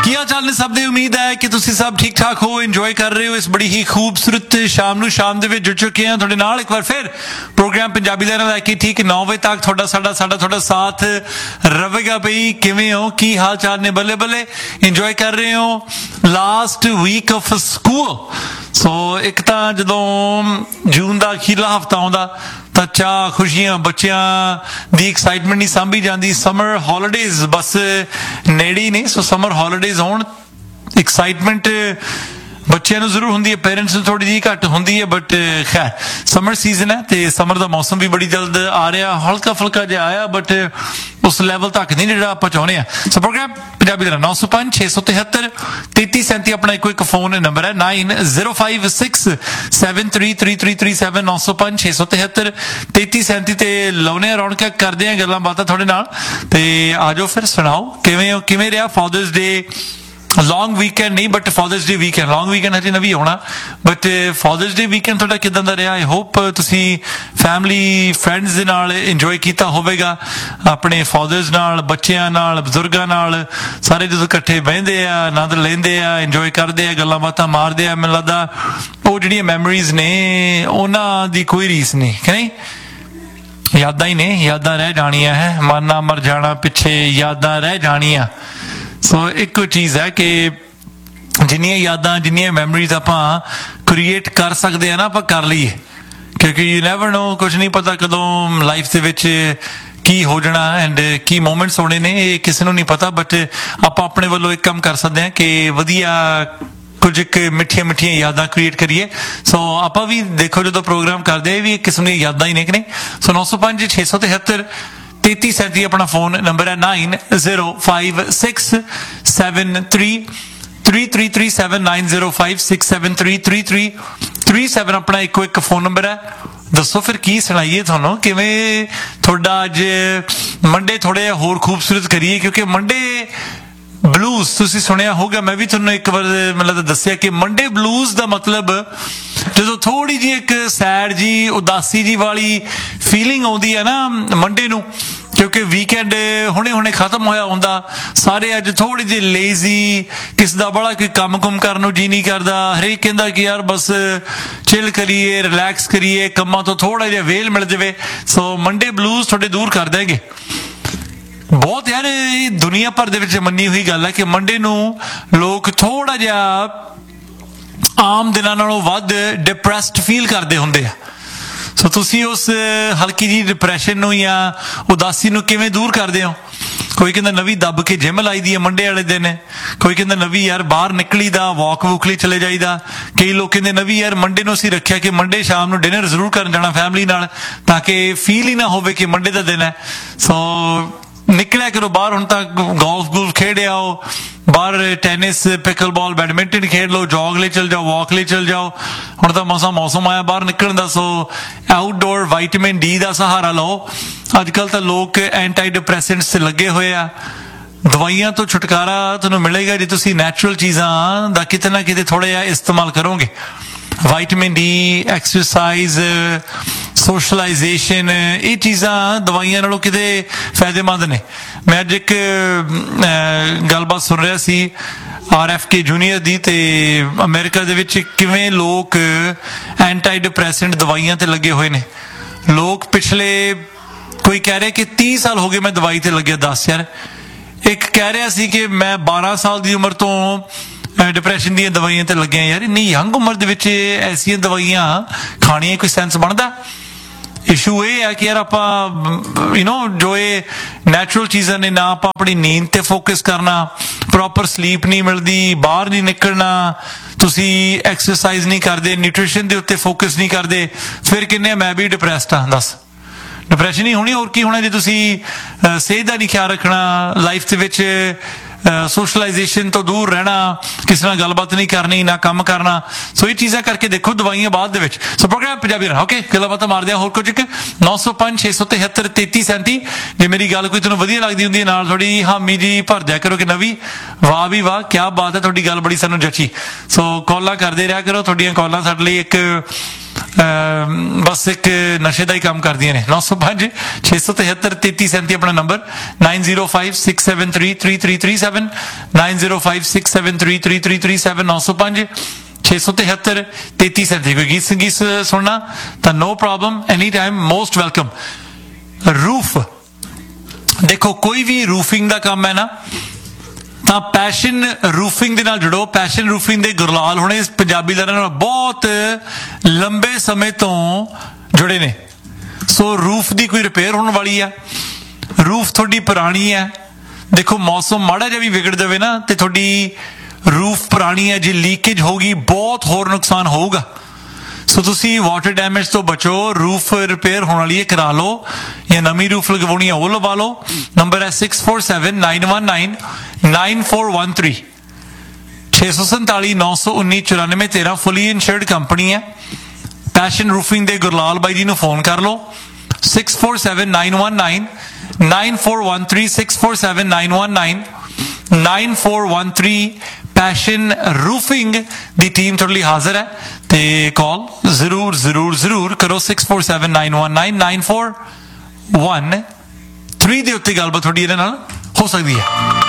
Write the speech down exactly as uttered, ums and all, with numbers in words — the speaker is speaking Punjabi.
ਕੀ ਹਾਲ ਚਾਲ ਨੇ ਸਭ ਦੇ? ਉਮੀਦ ਹੈ ਕਿ ਤੁਸੀਂ ਸਭ ਠੀਕ ਠਾਕ ਹੋ, ਇੰਜੋਏ ਕਰ ਰਹੇ ਹੋ ਇਸ ਬੜੀ ਹੀ ਖੂਬਸੂਰਤ ਸ਼ਾਮ ਨੂੰ। ਸ਼ਾਮ ਦੇ ਵਿੱਚ ਜੁੜ ਚੁੱਕੇ ਹਾਂ ਤੁਹਾਡੇ ਨਾਲ ਇੱਕ ਵਾਰ ਫਿਰ ਪ੍ਰੋਗਰਾਮ ਪੰਜਾਬੀ ਦਾ ਲੈ ਕੇ ਠੀਕ ਨੌ ਵਜੇ ਤੱਕ ਤੁਹਾਡਾ ਸਾਡਾ ਸਾਡਾ ਤੁਹਾਡਾ ਸਾਥ ਰਹੇਗਾ। ਬਈ ਕਿਵੇਂ ਹੋ, ਕੀ ਹਾਲ ਚਾਲ ਨੇ? ਬੱਲੇ ਬੱਲੇ ਇੰਜੋਏ ਕਰ ਰਹੇ ਹੋ ਲਾਸਟ ਵੀਕ ਆਫ ਸਕੂਲ। ਸੋ ਇੱਕ ਤਾਂ ਜਦੋਂ ਜੂਨ ਦਾ ਅਖੀਰਲਾ ਹਫ਼ਤਾ ਆਉਂਦਾ ਤਾਂ ਚਾਹ ਖੁਸ਼ੀਆਂ ਬੱਚਿਆਂ ਦੀ ਐਕਸਾਈਟਮੈਂਟ ਨਹੀਂ ਸਾਂਭੀ ਜਾਂਦੀ। ਸਮਰ ਹੌਲੀਡੇਜ਼ ਬਸ ਨੇੜੇ ਹੀ ਨੇ। ਸੋ ਸਮਰ ਹੌਲੀਡੇਜ਼ ਹੋਣ ਐਕਸਾਈਟਮੈਂਟ ਬੱਚਿਆਂ ਨੂੰ ਜ਼ਰੂਰ ਹੁੰਦੀ ਹੈ, ਪੇਰੈਂਟਸ ਨੂੰ ਥੋੜੀ ਜਿਹੀ ਘੱਟ ਹੁੰਦੀ ਹੈ। ਬਟ ਖੈਰ ਸਮਰ ਸੀਜ਼ਨ ਹੈ ਤੇ ਸਮਰ ਦਾ ਮੌਸਮ ਵੀ ਬੜੀ ਜਲਦ ਆ ਰਿਹਾ। ਹਲਕਾ ਫੁਲਕਾ ਜਿਹਾ ਆਇਆ ਬਟ ਉਸ ਲੈਵਲ ਤੱਕ ਨਹੀਂ ਜਿਹੜਾ ਆਪਾਂ ਚਾਹੁੰਦੇ ਹਾਂ। ਸੋ ਪ੍ਰੋਗਰਾਮ ਪੰਜਾਬੀ ਦਾ ਨੌ ਸੌ ਪੰਜ ਛੇ ਸੌ ਤਿਹੱਤਰ ਤੇਤੀ ਸੈਂਤੀ ਆਪਣਾ ਇੱਕੋ ਇੱਕ ਫੋਨ ਨੰਬਰ ਹੈ nine zero five six seven three three three three seven ਨੌ ਸੌ ਪੰਜ ਛੇ ਸੌ ਤਿਹੱਤਰ ਤੇਤੀ ਸੈਂਤੀ ਤੇ ਲਾਉਣੇ ਆ ਰੌਣਕਾਂ, ਕਰਦੇ ਆ ਗੱਲਾਂ ਬਾਤਾਂ ਤੁਹਾਡੇ ਨਾਲ। ਤੇ ਆ ਜਾਓ ਫਿਰ ਸੁਣਾਓ ਕਿਵੇਂ ਹੋ, ਕਿਵੇਂ ਰਿਹਾ ਫਾਦਰਸ ਡੇ? ਲੌਂਗ ਵੀਕਐਂਡ ਨਹੀਂ but fathers day weekend. Long weekend ਹਜੇ ਨਵੀਂ ਹੋਣਾ ਬਟ ਫਾਦਰਸ ਡੇ ਵੀਕਐਂਡ ਤੁਹਾਡਾ ਕਿੱਦਾਂ ਦਾ ਰਿਹਾ? ਆਈ ਹੋਪ ਤੁਸੀਂ ਫੈਮਲੀ ਫਰੈਂਡਸ ਦੇ ਨਾਲ ਇੰਜੋਏ ਕੀਤਾ ਹੋਵੇਗਾ, ਆਪਣੇ ਫਾਦਰਸ ਨਾਲ, ਬੱਚਿਆਂ ਨਾਲ, ਬਜ਼ੁਰਗਾਂ ਨਾਲ। ਸਾਰੇ ਜਦੋਂ ਇਕੱਠੇ ਬਹਿੰਦੇ ਆ, ਆਨੰਦ ਲੈਂਦੇ ਆ, ਇੰਜੋਏ ਕਰਦੇ ਆ, ਗੱਲਾਂ ਬਾਤਾਂ ਮਾਰਦੇ ਆ। ਮੈਨੂੰ ਲੱਗਦਾ ਉਹ ਜਿਹੜੀਆਂ ਮੈਮੋਰੀਜ਼ ਨੇ ਉਹਨਾਂ ਦੀ ਕੋਈ ਰੀਸ ਨਹੀਂ ਕਿ ਨਹੀਂ। ਯਾਦਾਂ ਹੀ ਨੇ, ਯਾਦਾਂ ਰਹਿ ਜਾਣੀਆਂ ਹੈ। ਮਨ ਨਾ ਮਰ ਜਾਣਾ ਪਿੱਛੇ, ਯਾਦਾਂ ਰਹਿ ਜਾਣੀਆਂ। ਸੋ ਇੱਕੋ ਚੀਜ਼ ਹੈ ਕਿ ਜਿੰਨੀਆਂ ਯਾਦਾਂ ਜਿੰਨੀਆਂ ਮੈਮੋਰੀਜ਼ ਆਪਾਂ ਕ੍ਰੀਏਟ ਕਰ ਸਕਦੇ ਆ ਨਾ, ਆਪਾਂ ਕਰ ਲਈਏ, ਕਿਉਂਕਿ ਯੂ ਨੈਵਰ ਨੋ, ਕੁਝ ਨਹੀਂ ਪਤਾ ਕਦੋਂ ਲਾਈਫ ਦੇ ਵਿੱਚ ਕੀ ਹੋ ਜਾਣਾ ਐਂਡ ਕੀ ਮੂਮੈਂਟਸ ਹੋਣੇ ਨੇ, ਇਹ ਕਿਸੇ ਨੂੰ ਨਹੀਂ ਪਤਾ। ਬਟ ਆਪਾਂ ਆਪਣੇ ਵੱਲੋਂ ਇੱਕ ਕੰਮ ਕਰ ਸਕਦੇ ਹਾਂ ਕਿ ਵਧੀਆ ਕੁਝ ਇੱਕ ਮਿੱਠੀਆਂ ਮਿੱਠੀਆਂ ਯਾਦਾਂ ਕ੍ਰੀਏਟ ਕਰੀਏ। ਸੋ ਆਪਾਂ ਵੀ ਦੇਖੋ ਜਦੋਂ ਪ੍ਰੋਗਰਾਮ ਕਰਦੇ ਵੀ ਇੱਕ ਕਿਸਮ ਦੀਆਂ ਯਾਦਾਂ ਹੀ ਨੇ ਕਿ ਨਹੀਂ। ਸੋ ਨੌ ਸੌ ਪੰਜ ਛੇ ਸੌ ਤਿਹੱਤਰ ਤੇਤੀ ਸੈਂਤੀ ਆਪਣਾ ਫੋਨ ਨੰਬਰ ਹੈ nine zero five six seven three three three three seven nine zero five six seven three three three three seven ਆਪਣਾ ਇੱਕੋ ਇੱਕ ਫੋਨ ਨੰਬਰ ਹੈ। ਦੱਸੋ ਫਿਰ ਕੀ ਸੁਣਾਈਏ ਤੁਹਾਨੂੰ, ਕਿਵੇਂ ਤੁਹਾਡਾ ਅੱਜ ਮੰਡੇ ਥੋੜ੍ਹਾ ਜਿਹਾ ਹੋਰ ਖੂਬਸੂਰਤ ਕਰੀਏ? ਕਿਉਂਕਿ ਮੰਡੇ ਬਲੂਜ਼ ਤੁਸੀਂ ਸੁਣਿਆ ਹੋਊਗਾ, ਮੈਂ ਵੀ ਤੁਹਾਨੂੰ ਇੱਕ ਵਾਰ ਮਤਲਬ ਦੱਸਿਆ ਕਿ ਮੰਡੇ ਬਲੂਜ਼ ਦਾ ਮਤਲਬ ਜਦੋਂ ਥੋੜੀ ਜਿਹੀ ਇੱਕ ਸੈਡ ਜੀ ਉਦਾਸੀ ਜੀ ਵਾਲੀ ਫੀਲਿੰਗ ਆਉਂਦੀ ਹੈ ਨਾ ਮੰਡੇ ਨੂੰ, ਕਿਉਂਕਿ ਵੀਕਐਂਡ ਹੁਣੇ ਹੁਣੇ ਖਤਮ ਹੋਇਆ ਹੁੰਦਾ। ਸਾਰੇ ਅੱਜ ਥੋੜੀ ਜਿਹੀ ਲੇਜ਼ੀ, ਕਿਸ ਦਾ ਬੜਾ ਕੋਈ ਕੰਮ ਕੁਮ ਕਰਨ ਨੂੰ ਜੀ ਨਹੀਂ ਕਰਦਾ। ਹਰੇਕ ਕਹਿੰਦਾ ਕਿ ਯਾਰ ਬਸ ਚਿਲ ਕਰੀਏ, ਰਿਲੈਕਸ ਕਰੀਏ, ਕੰਮਾਂ ਤੋਂ ਥੋੜਾ ਜਿਹਾ ਵੇਲ ਮਿਲ ਜਾਵੇ। ਸੋ ਮੰਡੇ ਬਲੂਜ਼ ਤੁਹਾਡੇ ਦੂਰ ਕਰ ਦੇਣਗੇ ਬਹੁਤ। ਯਾਰ ਇਹ ਦੁਨੀਆ ਭਰ ਦੇ ਵਿੱਚ ਮੰਨੀ ਹੋਈ ਗੱਲ ਹੈ ਕਿ ਮੰਡੇ ਨੂੰ ਲੋਕ ਥੋੜਾ ਜਿਹਾ ਆਮ ਦਿਨਾਂ ਨਾਲੋਂ ਵੱਧ ਡਿਪਰੈਸਡ ਫੀਲ ਕਰਦੇ ਹੁੰਦੇ ਆ। ਸੋ ਤੁਸੀਂ ਉਸ ਹਲਕੀ ਜਿਹੀ ਡਿਪਰੈਸ਼ਨ ਨੂੰ ਜਾਂ ਉਦਾਸੀ ਨੂੰ ਕਿਵੇਂ ਦੂਰ ਕਰਦੇ ਹੋ? ਕੋਈ ਕਹਿੰਦਾ ਨਵੀਂ ਦੱਬ ਕੇ ਜਿਮ ਲਾਈ ਦੀ ਹੈ ਮੰਡੇ ਵਾਲੇ ਦਿਨ, ਕੋਈ ਕਹਿੰਦਾ ਨਵੀਂ ਯਾਰ ਬਾਹਰ ਨਿਕਲੀ ਦਾ, ਵਾਕ ਵੂਕ ਲਈ ਚਲੇ ਜਾਈਦਾ। ਕਈ ਲੋਕ ਕਹਿੰਦੇ ਨਵੀਂ ਯਾਰ ਮੰਡੇ ਨੂੰ ਅਸੀਂ ਰੱਖਿਆ ਕਿ ਮੰਡੇ ਸ਼ਾਮ ਨੂੰ ਡਿਨਰ ਜ਼ਰੂਰ ਕਰਨ ਜਾਣਾ ਫੈਮਿਲੀ ਨਾਲ, ਤਾਂ ਕਿ ਫੀਲ ਹੀ ਨਾ ਹੋਵੇ ਕਿ ਮੰਡੇ ਦਾ ਦਿਨ ਹੈ। ਸੋ ਨਿਕਲਿਆ ਕਰੋ ਬਾਹਰ। ਹੁਣ ਤਾਂ ਗੋਲਫ ਗੂਲਫ ਖੇਡ ਆਓ, ਬਾਹਰ ਟੈਨਿਸ, ਪਿਕਲ ਬਾਲ, ਬੈਡਮਿੰਟਨ ਖੇਡ ਲਓ, ਜੌਗ ਲਈ ਚਲ ਜਾਓ, ਵਾਕ ਲਈ ਚਲ ਜਾਓ। ਹੁਣ ਤਾਂ ਮੌਸਮ ਮੌਸਮ ਆਇਆ ਬਾਹਰ ਨਿਕਲਣ ਦਾ। ਸੋ ਆਊਟਡੋਰ ਵਿਟਾਮਿਨ ਡੀ ਦਾ ਸਹਾਰਾ ਲਓ। ਅੱਜ ਕੱਲ੍ਹ ਤਾਂ ਲੋਕ ਐਂਟੀ ਡਿਪਰੈਸੈਂਟਸ ਤੇ ਲੱਗੇ ਹੋਏ ਆ। ਦਵਾਈਆਂ ਤੋਂ ਛੁਟਕਾਰਾ ਤੁਹਾਨੂੰ ਮਿਲੇਗਾ ਜੇ ਤੁਸੀਂ ਨੈਚੁਰਲ ਚੀਜ਼ਾਂ ਦਾ ਕਿਤੇ ਨਾ ਕਿਤੇ ਥੋੜ੍ਹਾ ਜਿਹਾ ਇਸਤੇਮਾਲ ਕਰੋਗੇ। ਵਿਟਾਮਿਨ ਡੀ, ਐਕਸਰਸਾਈਜ਼, ਸੋਸ਼ਲਾਈਜੇਸ਼ਨ, ਇਹ ਚੀਜ਼ਾਂ ਦਵਾਈਆਂ ਨਾਲੋਂ ਕਿਤੇ ਫਾਇਦੇਮੰਦ ਨੇ। ਮੈਂ ਅੱਜ ਇੱਕ ਗੱਲਬਾਤ ਸੁਣ ਰਿਹਾ ਸੀ ਆਰ ਐਫ ਕੇ ਜੂਨੀਅਰ ਦੀ, ਤੇ ਅਮਰੀਕਾ ਦੇ ਵਿੱਚ ਕਿਵੇਂ ਲੋਕ ਐਂਟੀ ਡਿਪਰੈਸੈਂਟ ਦਵਾਈਆਂ ਤੇ ਲੱਗੇ ਹੋਏ ਨੇ। ਲੋਕ ਪਿਛਲੇ ਕੋਈ ਕਹਿ ਰਿਹਾ ਕਿ ਤੀਹ ਸਾਲ ਹੋ ਗਏ ਮੈਂ ਦਵਾਈ ਤੇ ਲੱਗਿਆ। ਦੱਸ ਯਾਰ, ਇੱਕ ਕਹਿ ਰਿਹਾ ਸੀ ਕਿ ਮੈਂ ਬਾਰਾਂ ਸਾਲ ਦੀ ਉਮਰ ਤੋਂ ਡਿਪਰੈਸ਼ਨ ਦੀਆਂ ਦਵਾਈਆਂ ਤੇ ਲੱਗਿਆ। ਯਾਰ ਇੰਨੀ ਯੰਗ ਉਮਰ ਦੇ ਵਿੱਚ ਐਸੀਆਂ ਦਵਾਈਆਂ ਖਾਣੀਆਂ ਕੋਈ ਸੈਂਸ ਬਣਦਾ? ਇਸ਼ੂ ਇਹ ਹੈ ਕਿ ਯਾਰ ਆਪਾਂ ਯੂ ਨੋ ਜੋ ਇਹ ਨੈਚੁਰਲ ਚੀਜ਼ਾਂ ਨੇ, ਨਾ ਆਪਾਂ ਆਪਣੀ ਨੀਂਦ ਤੇ ਫੋਕਸ ਕਰਨਾ, ਪ੍ਰੋਪਰ ਸਲੀਪ ਨਹੀਂ ਮਿਲਦੀ, ਬਾਹਰ ਨਹੀਂ ਨਿਕਲਣਾ, ਤੁਸੀਂ ਐਕਸਰਸਾਈਜ਼ ਨਹੀਂ ਕਰਦੇ, ਨਿਊਟ੍ਰੀਸ਼ਨ ਦੇ ਉੱਤੇ ਫੋਕਸ ਨਹੀਂ ਕਰਦੇ, ਫਿਰ ਕਿੰਨੇ ਮੈਂ ਵੀ ਡਿਪਰੈਸਡ ਹਾਂ। ਦੱਸ ਡਿਪਰੈਸ਼ਨ ਹੀ ਹੋਣੀ, ਹੋਰ ਕੀ ਹੋਣਾ ਜੇ ਤੁਸੀਂ ਸਿਹਤ ਦਾ ਨਹੀਂ ਖਿਆਲ ਰੱਖਣਾ, ਲਾਈਫ ਦੇ ਵਿੱਚ ਸੋਸ਼ਲਾਈਜੇਸ਼ਨ ਤੋਂ ਦੂਰ ਰਹਿਣਾ, ਕਿਸੇ ਨਾਲ ਗੱਲਬਾਤ ਨਹੀਂ ਕਰਨੀ, ਨਾ ਕੰਮ ਕਰਨਾ। ਸੋ ਇਹ ਚੀਜ਼ਾਂ ਕਰਕੇ ਦੇਖੋ ਦਵਾਈਆਂ ਬਾਅਦ ਦੇ ਵਿੱਚ। ਸੋ ਪ੍ਰੋਗਰਾਮ ਪੰਜਾਬੀ ਰਹਿਣਾ ਓਕੇ, ਗੱਲਬਾਤ ਮਾਰਦੇ ਆ ਹੋਰ ਕੁਝ ਇੱਕ ਨੌ ਸੌ ਪੰਜ ਛੇ ਸੌ ਤਿਹੱਤਰ ਤੇਤੀ ਸੈਂਤੀ। ਜੇ ਮੇਰੀ ਗੱਲ ਕੋਈ ਤੁਹਾਨੂੰ ਵਧੀਆ ਲੱਗਦੀ ਹੁੰਦੀ ਹੈ ਨਾਲ ਥੋੜੀ ਹਾਮੀ ਜੀ ਭਰ ਦਿਆ ਕਰੋ ਕਿ ਨਵੀਂ ਵਾਹ ਵੀ ਵਾਹ ਕਿਆ ਬਾਤ ਹੈ, ਤੁਹਾਡੀ ਗੱਲ ਬੜੀ ਸਾਨੂੰ ਜੱਚੀ। ਸੋ ਕਾਲਾਂ ਕਰਦੇ ਰਿਹਾ ਕਰੋ, ਤੁਹਾਡੀਆਂ ਕਾਲਾਂ ਸਾਡੇ ਲਈ ਇੱਕ बस एक नशे का ही काम कर दिए ने। नौ सौ पांच छे सौ तिहत्तर तेती सैंती अपना number, nine zero five six seven three three three three seven, nine zero five six seven three three three three seven, नौ सौ पांच छे सौ तिहत्तर तेती सैंती। कोई गीत संगीत सुनना तो no problem, any time, most welcome. Roof देखो, कोई भी रूफिंग का काम है ना ਤਾਂ ਪੈਸ਼ਨ ਰੂਫਿੰਗ ਦੇ ਨਾਲ ਜੁੜੋ। ਪੈਸ਼ਨ ਰੂਫਿੰਗ ਦੇ ਗੁਰਲਾਲ ਹੁਣੇ ਪੰਜਾਬੀ ਲਹਿਰਾਂ ਨਾਲ ਬਹੁਤ ਲੰਬੇ ਸਮੇਂ ਤੋਂ ਜੁੜੇ ਨੇ। ਸੋ ਰੂਫ ਦੀ ਕੋਈ ਰਿਪੇਅਰ ਹੋਣ ਵਾਲੀ ਆ, ਰੂਫ ਤੁਹਾਡੀ ਪੁਰਾਣੀ ਹੈ। ਦੇਖੋ ਮੌਸਮ ਮਾੜਾ ਜਿਹਾ ਵੀ ਵਿਗੜ ਜਾਵੇ ਨਾ ਤੇ ਤੁਹਾਡੀ ਰੂਫ ਪੁਰਾਣੀ ਹੈ, ਜੇ ਲੀਕੇਜ ਹੋਗੀ ਬਹੁਤ ਹੋਰ ਨੁਕਸਾਨ ਹੋਊਗਾ। ਸੋ ਤੁਸੀਂ ਵਾਟਰ ਡੈਮੇਜ ਤੋਂ ਬਚੋ, ਰੂਫ ਰਿਪੇਅਰ ਹੋਣ ਵਾਲੀ ਹੈ ਕਰਾ ਲਓ, ਜਾਂ ਨਵੀਂ ਰੂਫ ਲਗਵਾਉਣੀ ਹੈ ਉਹ ਲਵਾ ਲਓ। ਨੰਬਰ ਹੈ six four seven nine one nine nine four one three, ਛੇ ਸੌ ਸੰਤਾਲੀ ਨੌ ਸੌ ਉੱਨੀ ਚੁਰਾਨਵੇਂ ਤੇਰਾਂ। ਫੁੱਲੀ ਇੰਸ਼ੋਰਡ ਕੰਪਨੀ ਹੈ। ਪੈਸ਼ਨ ਰੂਫਿੰਗ ਦੇ ਗੁਰਲਾਲ ਬਾਈ ਜੀ ਨੂੰ ਫੋਨ ਕਰ ਲਓ, six four seven nine one nine nine four one three, six four seven nine one nine nine four one three. Passion roofing ਦੀ ਟੀਮ ਤੁਹਾਡੇ ਲਈ ਹਾਜ਼ਰ ਹੈ ਤੇ ਕਾਲ ਜ਼ਰੂਰ ਜ਼ਰੂਰ ਜ਼ਰੂਰ ਕਰੋ six four seven nine one nine nine four one three ਦੇ ਉੱਤੇ ਗੱਲਬਾਤ ਤੁਹਾਡੀ ਇਹਦੇ ਨਾਲ ਹੋ ਸਕਦੀ ਹੈ।